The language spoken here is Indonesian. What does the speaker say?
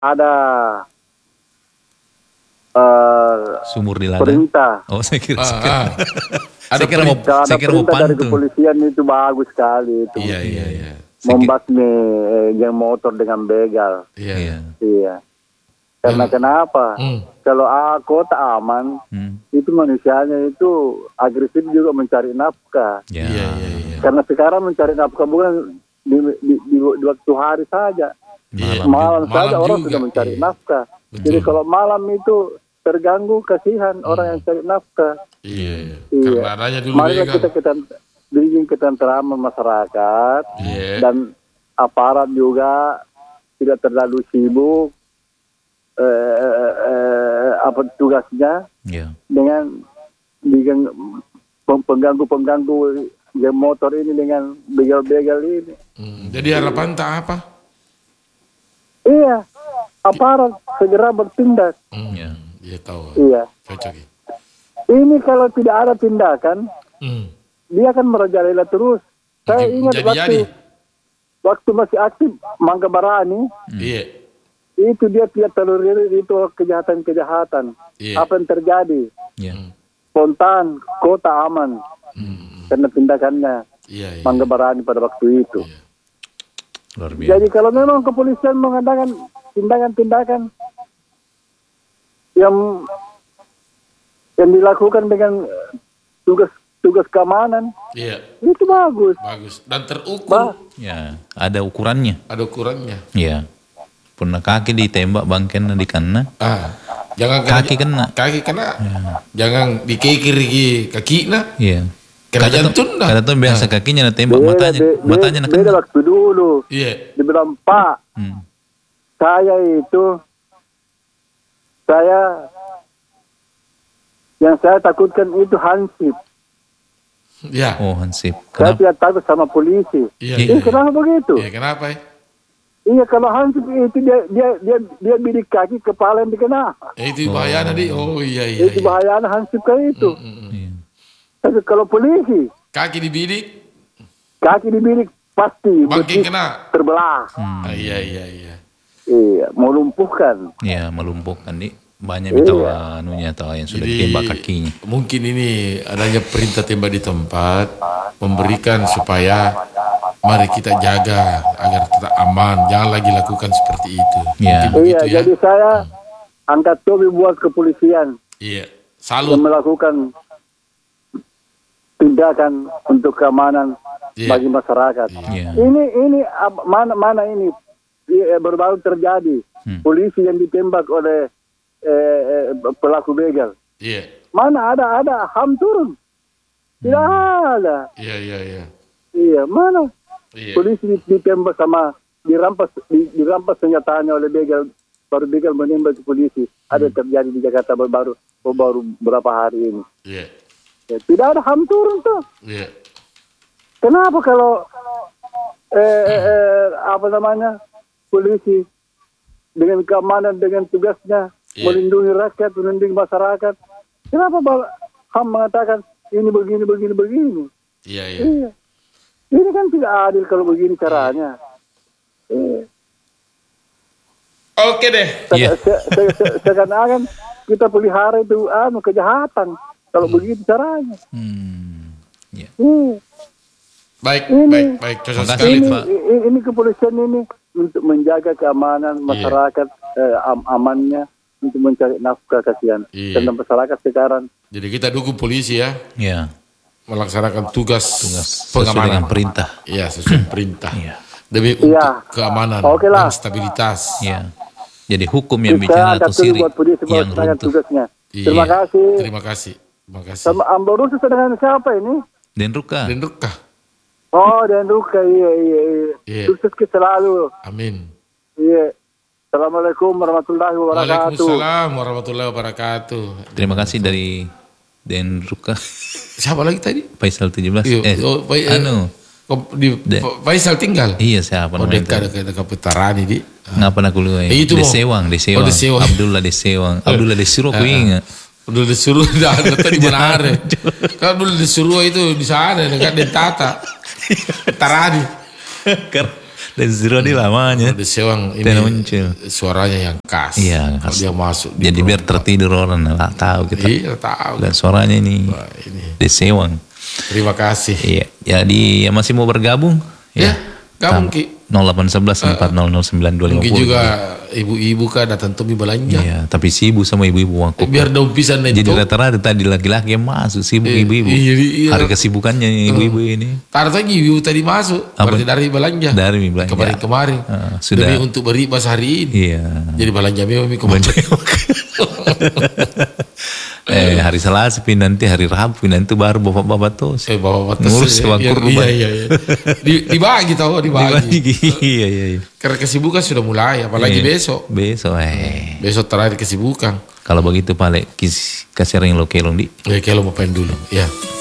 ada Sumur di ladang. perintah. Oh, saya kira. Ada Ada saya kira mau perintah dari pantun. kepolisian itu bagus sekali itu. Iya. Membasmi yang motor dengan begal. Iya. Iya. Iya. Karena kenapa? Kalau kota aman, itu manusianya itu agresif juga mencari nafkah. Ya. Iya. Karena sekarang mencari nafkah bukan di waktu hari saja. Malam saja Malam orang juga, sudah mencari iya. nafkah. Betul. Jadi kalau malam itu terganggu, kasihan orang yang cari nafkah. Iya. Iya. Karena adanya dulu Marilah begal. kita bikin ketentraman masyarakat Iya. dan aparat juga tidak terlalu sibuk apa tugasnya Ya. dengan pengganggu yang motor ini dengan begal-begal ini. Jadi harapan tak apa? Iya, aparat segera bertindak. Ya. Iya tahu. Iya. Cocok. Ini kalau tidak ada tindakan, dia akan merajalela terus. Saya ingat waktu masih aktif Mangga Barani, Iya. itu dia tidak tolerir itu kejahatan-kejahatan. Iya. Apa yang terjadi? Ya. Spontan, kota aman. Karena tindakannya Iya. Mangga Barani pada waktu itu. Luar biasa. Jadi kalau memang kepolisian mengadakan tindakan-tindakan yang dilakukan dengan tugas keamanan, Iya. itu bagus. Bagus. Dan terukur. Ya, ada ukurannya. Ada ukurannya. Ya. Pernah kaki ditembak bangken di kana. Jangan Kaki kena. Kaki kena. Jangan dikikir kaki nah. Iya. Kena jantung dah. Kadang tuh biasa kakinya na tembak matanya na beda kena. waktu dulu. Iya. Dibilang, Pak, saya yang saya takutkan itu hansip. Iya. Oh, Hansip. Saya Kenapa? tidak takut sama polisi. Iya. Kenapa begitu? Iya, kenapa? Iya, kalau hansip itu dia bidik kaki, kepala yang dikena. Itu bahaya tadi. Oh iya. Itu bahayanya hansip kayak itu. Iya. Tapi kalau polisi, Kaki dibidik, kaki dibidik pasti bangking betis kena. terbelah. Iya. Iya, mau lumpuhkan. Ya, melumpuhkan nih. Banyak itu anunya atau yang sudah ditembak kakinya. Mungkin ini adanya perintah tembak di tempat memberikan supaya mari kita jaga agar tetap aman. Jangan lagi lakukan seperti itu. Ya. Mungkin begitu ya. Jadi saya angkat topi buat kepolisian Iya. yang Salut. melakukan tindakan untuk keamanan bagi masyarakat. Iya. Ini mana ini baru terjadi polisi yang ditembak oleh pelaku begal. Iya. Mana ada HAM turun? Tidak ada. Iya. Iya, mana? Iya. Polisi ditembak sama dirampas senjatanya oleh begal, baru begal menembak ke polisi. Ada yang terjadi di Jakarta baru berapa hari ini. Iya. Ya, tidak ada HAM turun tuh. Iya. Kenapa kalau polisi dengan keamanan, dengan tugasnya melindungi rakyat, melindungi masyarakat, kenapa HAM mengatakan ini begini? Iya. Iya. Ini kan tidak adil kalau begini caranya. Iya. Oke deh. Iya. Seakan-akan kita pelihara itu kejahatan kalau begitu caranya. Ya. Iya. Baik. Cocok Makasih, sekali. Pak. Ini kepolisian ini untuk menjaga keamanan masyarakat, amannya, untuk mencari nafkah kasihan. Iya. Karena masyarakat sekarang. Jadi kita dukung polisi ya Ya. melaksanakan tugas Sesuai dengan pengamanan. perintah. Iya, sesuai perintah. Iya. Demi untuk Iya. keamanan Oke lah. dan stabilitas. Ya. Jadi hukum yang Kita bicara angkat atau dulu siri buat polisi yang melaksanakan runtuh. tugasnya. Iya. Terima kasih. Terima kasih. Sama Amborus dengan siapa ini? Dan Ruka. Dan Ruka. Oh, dan Ruka, iya. Iya. Sukses ke selalu. Amin. Iya. Assalamualaikum warahmatullahi wabarakatuh. Waalaikumsalam warahmatullahi wabarakatuh. Terima kasih dari Den Ruka. Siapa lagi tadi? Faisal 17. Faisal tinggal. Iya, siapa Oh, namanya? dekat Petarani di. Ngapa nak lu? Itu mau. Desewang. Oh, Desewang. Abdullah Desewang. Abdullah Desiro aku ingat. Udah disuruh dah di mana ada. Kalau dulu disuruh itu di sana dekat Dentata. Petarani. Densiro di lamanya. Di Sewang ini Tidak muncul. suaranya yang khas. Iya, Kalau khas. dia masuk. Jadi biar tertidur orang nggak tahu kita. Iya tahu. Dan suaranya ini Wah, ini. di Sewang. Terima kasih. Iya. Jadi yang masih mau bergabung? Ya, gabung Ki. 0811 4009 Mungkin 250. juga ibu-ibu kan datang tuh belanja. Iya, tapi sibuk sama ibu-ibu aku. Biar daun pisang itu. Jadi rata-rata tadi laki-laki yang masuk sibuk ibu-ibu. Iya. Hari kesibukannya ibu-ibu ini. Taruh lagi ibu tadi masuk. Apa? Berarti dari belanja. Dari belanja. Kemarin-kemarin. Sudah. Demi untuk beribas hari ini. Iya. Jadi belanja mimi kemarin. Hari Selasa nanti hari Rabu nanti baru bapak-bapak tuh Bapak-bapak ngurus sewa kurban. Iya. Dibagi tahu, dibagi. Iya. Karena kesibukan sudah mulai, apalagi besok. Besok Besok terakhir kesibukan. Kalau begitu Pak kasih ring lo kelong di. Kalau mau pengen dulu, ya.